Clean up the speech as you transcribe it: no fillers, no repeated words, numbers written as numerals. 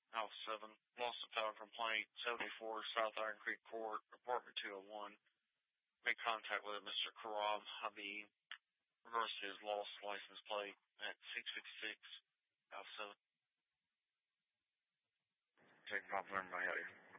House 7. Lost of power complaint, 74 South Iron Creek Court, apartment 201. Make contact with Mr. Karab Habib. Reverse his lost license plate at 656 House 7. Take Papa, everybody out here.